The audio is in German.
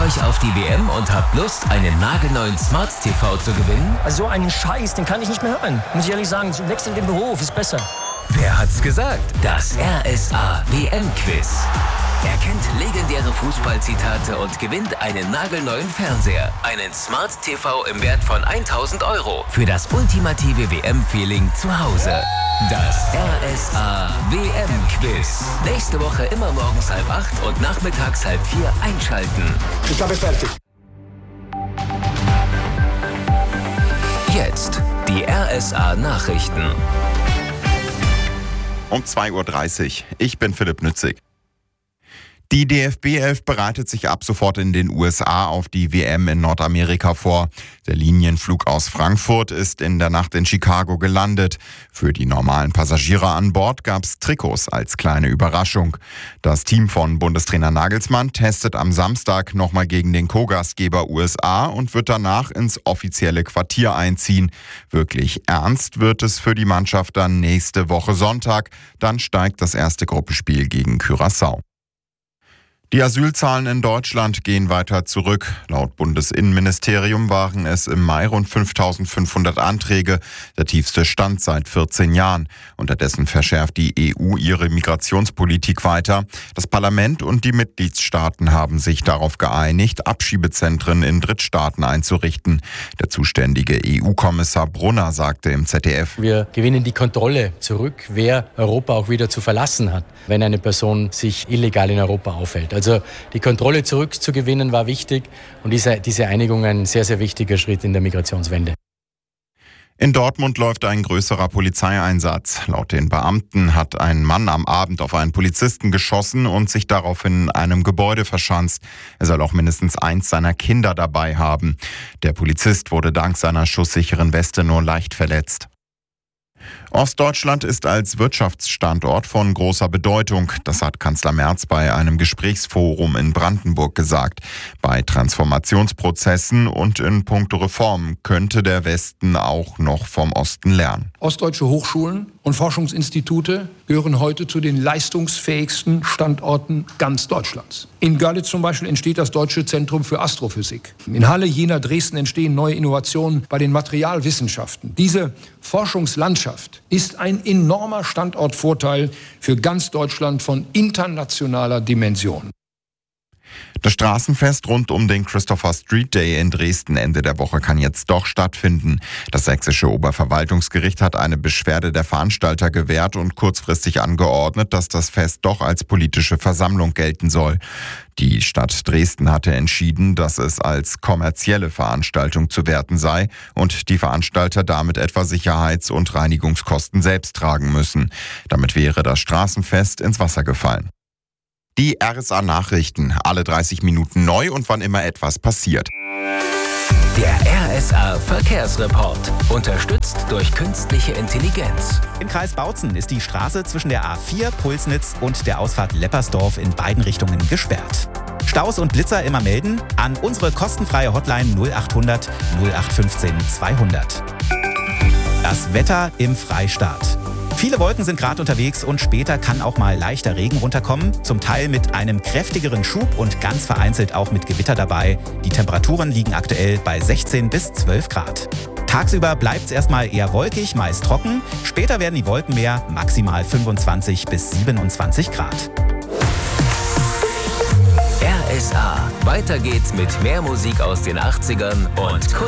euch auf die WM und habt Lust, einen nagelneuen Smart TV zu gewinnen? Also so einen Scheiß, den kann ich nicht mehr hören. Muss ich ehrlich sagen, wechseln den Beruf, ist besser. Wer hat's gesagt? Das RSA WM-Quiz. Erkennt legendäre Fußballzitate und gewinnt einen nagelneuen Fernseher. Einen Smart TV im Wert von 1.000 € für das ultimative WM-Feeling zu Hause. Das RSA WM-Quiz. Nächste Woche immer morgens 7:30 und nachmittags 3:30 einschalten. Ich habe fertig. Jetzt die RSA Nachrichten. Um 2:30 Uhr. Ich bin Philipp Nützig. Die DFB 11 bereitet sich ab sofort in den USA auf die WM in Nordamerika vor. Der Linienflug aus Frankfurt ist in der Nacht in Chicago gelandet. Für die normalen Passagiere an Bord gab's Trikots als kleine Überraschung. Das Team von Bundestrainer Nagelsmann testet am Samstag nochmal gegen den Co-Gastgeber USA und wird danach ins offizielle Quartier einziehen. Wirklich ernst wird es für die Mannschaft dann nächste Woche Sonntag. Dann steigt das erste Gruppenspiel gegen Curaçao. Die Asylzahlen in Deutschland gehen weiter zurück. Laut Bundesinnenministerium waren es im Mai rund 5.500 Anträge, der tiefste Stand seit 14 Jahren. Unterdessen verschärft die EU ihre Migrationspolitik weiter. Das Parlament und die Mitgliedstaaten haben sich darauf geeinigt, Abschiebezentren in Drittstaaten einzurichten. Der zuständige EU-Kommissar Brunner sagte im ZDF: Wir gewinnen die Kontrolle zurück, wer Europa auch wieder zu verlassen hat, wenn eine Person sich illegal in Europa aufhält. Also die Kontrolle zurückzugewinnen war wichtig und diese Einigung ein sehr, sehr wichtiger Schritt in der Migrationswende. In Dortmund läuft ein größerer Polizeieinsatz. Laut den Beamten hat ein Mann am Abend auf einen Polizisten geschossen und sich daraufhin in einem Gebäude verschanzt. Er soll auch mindestens eins seiner Kinder dabei haben. Der Polizist wurde dank seiner schusssicheren Weste nur leicht verletzt. Ostdeutschland ist als Wirtschaftsstandort von großer Bedeutung. Das hat Kanzler Merz bei einem Gesprächsforum in Brandenburg gesagt. Bei Transformationsprozessen und in puncto Reformen könnte der Westen auch noch vom Osten lernen. Ostdeutsche Hochschulen und Forschungsinstitute gehören heute zu den leistungsfähigsten Standorten ganz Deutschlands. In Görlitz zum Beispiel entsteht das Deutsche Zentrum für Astrophysik. In Halle, Jena, Dresden entstehen neue Innovationen bei den Materialwissenschaften. Diese Forschungslandschaft ist ein enormer Standortvorteil für ganz Deutschland von internationaler Dimension. Das Straßenfest rund um den Christopher Street Day in Dresden Ende der Woche kann jetzt doch stattfinden. Das sächsische Oberverwaltungsgericht hat eine Beschwerde der Veranstalter gewährt und kurzfristig angeordnet, dass das Fest doch als politische Versammlung gelten soll. Die Stadt Dresden hatte entschieden, dass es als kommerzielle Veranstaltung zu werten sei und die Veranstalter damit etwa Sicherheits- und Reinigungskosten selbst tragen müssen. Damit wäre das Straßenfest ins Wasser gefallen. Die RSA Nachrichten, alle 30 Minuten neu und wann immer etwas passiert. Der RSA Verkehrsreport, unterstützt durch künstliche Intelligenz. Im Kreis Bautzen ist die Straße zwischen der A4 Pulsnitz und der Ausfahrt Leppersdorf in beiden Richtungen gesperrt. Staus und Blitzer immer melden an unsere kostenfreie Hotline 0800 0815 200. Das Wetter im Freistaat. Viele Wolken sind gerade unterwegs und später kann auch mal leichter Regen runterkommen, zum Teil mit einem kräftigeren Schub und ganz vereinzelt auch mit Gewitter dabei. Die Temperaturen liegen aktuell bei 16 bis 12 Grad. Tagsüber bleibt es erstmal eher wolkig, meist trocken. Später werden die Wolken mehr, maximal 25 bis 27 Grad. RSA. Weiter geht's mit mehr Musik aus den 80ern und